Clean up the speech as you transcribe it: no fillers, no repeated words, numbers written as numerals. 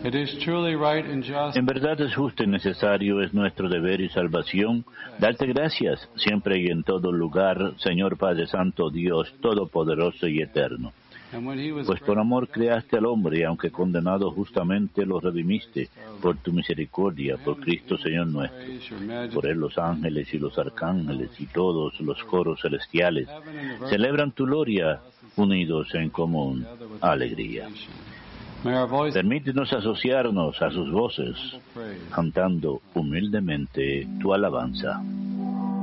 It is truly right and just. En verdad es justo y necesario, es nuestro deber y salvación, darte gracias siempre y en todo lugar, Señor Padre Santo, Dios Todopoderoso y Eterno. Pues por amor creaste al hombre, y aunque condenado justamente lo redimiste, por tu misericordia, por Cristo Señor nuestro. Por él los ángeles y los arcángeles y todos los coros celestiales celebran tu gloria, unidos en común alegría. Permítenos asociarnos a sus voces, cantando humildemente tu alabanza.